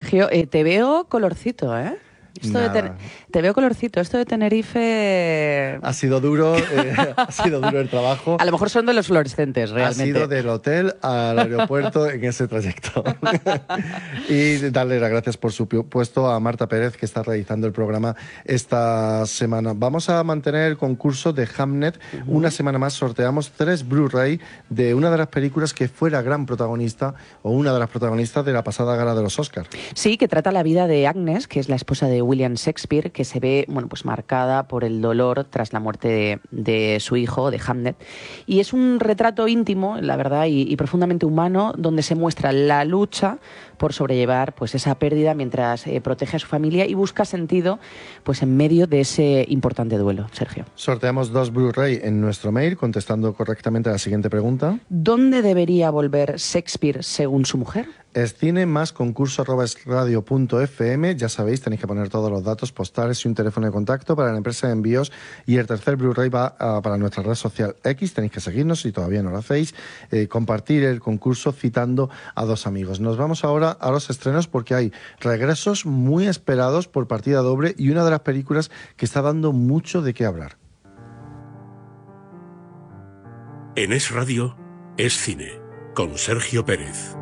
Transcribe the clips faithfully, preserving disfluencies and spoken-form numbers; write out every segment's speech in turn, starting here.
Sergio, eh, te veo colorcito, ¿eh? Esto de ten... Te veo colorcito. Esto de Tenerife... Ha sido duro, eh, ha sido duro el trabajo. A lo mejor son de los fluorescentes, realmente. Ha sido del hotel al aeropuerto en ese trayecto. Y darle las gracias, por supuesto, a Marta Pérez, que está realizando el programa esta semana. Vamos a mantener el concurso de Hamnet. Uh-huh. Una semana más sorteamos tres Blu-ray de una de las películas que fuera gran protagonista o una de las protagonistas de la pasada gala de los Oscars. Sí, que trata la vida de Agnes, que es la esposa de William Shakespeare, que se ve, bueno, pues marcada por el dolor tras la muerte de, de su hijo, de Hamnet. Y es un retrato íntimo, la verdad, y, y profundamente humano, donde se muestra la lucha por sobrellevar pues esa pérdida mientras eh, protege a su familia y busca sentido pues en medio de ese importante duelo. Sergio. Sorteamos dos Blu-ray en nuestro mail contestando correctamente a la siguiente pregunta. ¿Dónde debería volver Shakespeare según su mujer? Es cine más concurso arroba es radio punto f m. Ya sabéis, tenéis que poner todos los datos postales y un teléfono de contacto para la empresa de envíos. Y el tercer Blu-ray va uh, para nuestra red social X. Tenéis que seguirnos si todavía no lo hacéis. Eh, compartir el concurso citando a dos amigos. Nos vamos ahora a los estrenos porque hay regresos muy esperados por partida doble y una de las películas que está dando mucho de qué hablar. En Es Radio, Es Cine, con Sergio Pérez.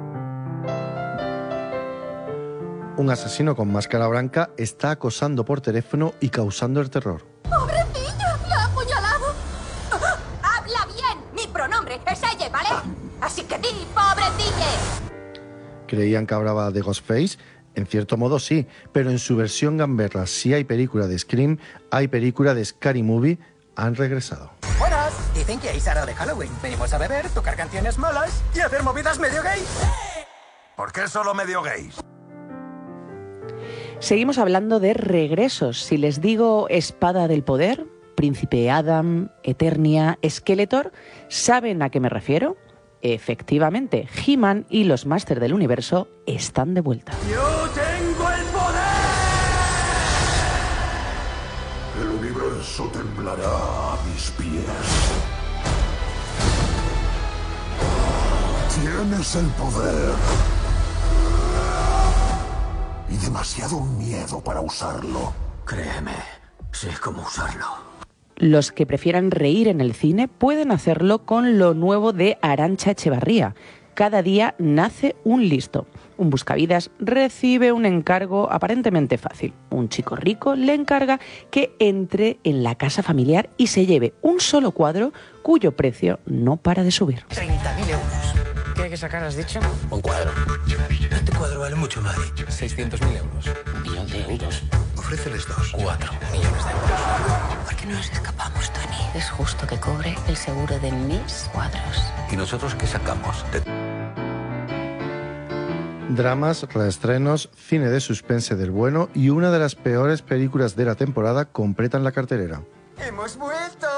Un asesino con máscara blanca está acosando por teléfono y causando el terror. ¡Pobrecilla! ¡La ha apuñalado! ¡Habla bien! Mi pronombre es ella, ¿vale? Así que di, pobrecilla. ¿Creían que hablaba de Ghostface? En cierto modo sí, pero en su versión gamberra, si hay película de Scream, hay película de Scary Movie, han regresado. Buenas, dicen que hay Sara de Halloween. Venimos a beber, tocar canciones malas y hacer movidas medio gays. ¿Por qué solo medio gays? Seguimos hablando de regresos. Si les digo Espada del Poder, Príncipe Adam, Eternia, Skeletor, ¿saben a qué me refiero? Efectivamente, He-Man y los Máster del Universo están de vuelta. ¡Yo tengo el poder! El universo temblará a mis pies. Tienes el poder. Y demasiado miedo para usarlo. Créeme, sé cómo usarlo. Los que prefieran reír en el cine pueden hacerlo con lo nuevo de Arantxa Echevarría. Cada día nace un listo. Un buscavidas recibe un encargo aparentemente fácil. Un chico rico le encarga que entre en la casa familiar y se lleve un solo cuadro cuyo precio no para de subir. treinta mil euros. ¿Qué hay que sacar, has dicho? Un cuadro. Este cuadro vale mucho más. seiscientos mil euros. Un millón de euros. Ofréceles dos. Cuatro millones de euros. ¿Por qué no nos escapamos, Tony? Es justo que cobre el seguro de mis cuadros. ¿Y nosotros qué sacamos? De... Dramas, reestrenos, cine de suspense del bueno y una de las peores películas de la temporada completan la cartelera. ¡Hemos vuelto!